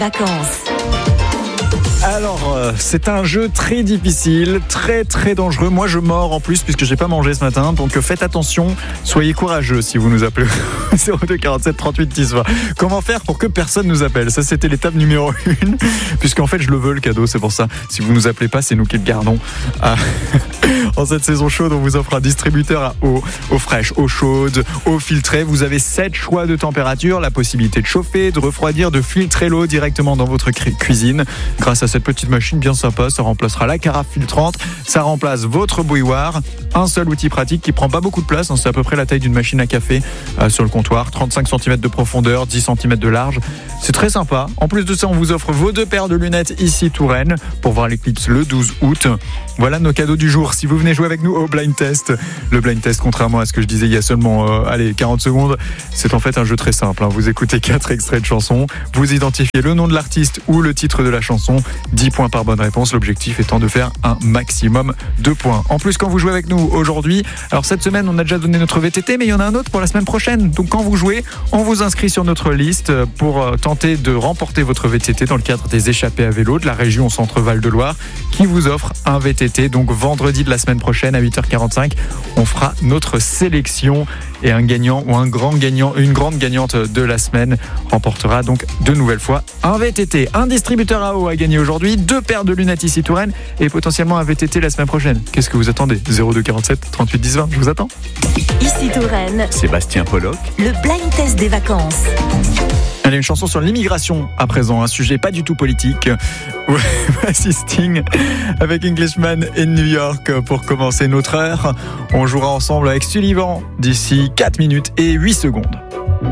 Vacances. Alors, c'est un jeu très difficile, très très dangereux. Moi, je mords en plus puisque j'ai pas mangé ce matin. Donc, faites attention, soyez courageux si vous nous appelez 02 47 38 10 20. Comment faire pour que personne nous appelle? Ça, c'était l'étape numéro 1. Puisqu'en fait, je le veux le cadeau, c'est pour ça. Si vous nous appelez pas, c'est nous qui le gardons. En cette saison chaude, on vous offre un distributeur à eau fraîche, eau chaude, eau filtrée. Vous avez 7 choix de température, la possibilité de chauffer, de refroidir, de filtrer l'eau directement dans votre cuisine. Grâce à cette petite machine bien sympa, ça remplacera la carafe filtrante, ça remplace votre bouilloire. Un seul outil pratique qui prend pas beaucoup de place, c'est à peu près la taille d'une machine à café sur le comptoir, 35 cm de profondeur, 10 cm de large. C'est très sympa. En plus de ça, on vous offre vos 2 paires de lunettes ici Touraine pour voir l'éclipse le 12 août. Voilà nos cadeaux du jour. Si vous venez jouer avec nous au blind test, le blind test, contrairement à ce que je disais il y a seulement 40 secondes, c'est en fait un jeu très simple. Vous écoutez 4 extraits de chansons, vous identifiez le nom de l'artiste ou le titre de la chanson, 10 points par bonne réponse, l'objectif étant de faire un maximum de points. En plus, quand vous jouez avec nous aujourd'hui, alors cette semaine on a déjà donné notre VTT, mais il y en a un autre pour la semaine prochaine. Donc quand vous jouez, on vous inscrit sur notre liste pour tenter de remporter votre VTT dans le cadre des échappées à vélo de la région Centre-Val de Loire qui vous offre un VTT. Donc vendredi de la semaine prochaine à 8h45, on fera notre sélection et un gagnant ou un grand gagnant, une grande gagnante de la semaine remportera donc de nouvelles fois un VTT. Un distributeur à eau a gagné aujourd'hui, 2 paires de lunettes ici Touraine et potentiellement un VTT la semaine prochaine. Qu'est-ce que vous attendez? 02 47 38 10 20, je vous attends. Ici Touraine, Sébastien Pollock, le blind test des vacances. Allez, une chanson sur l'immigration à présent, un sujet pas du tout politique. Voici Sting avec Englishman in New York pour commencer notre heure. On jouera ensemble avec Sullivan d'ici 4 minutes et 8 secondes.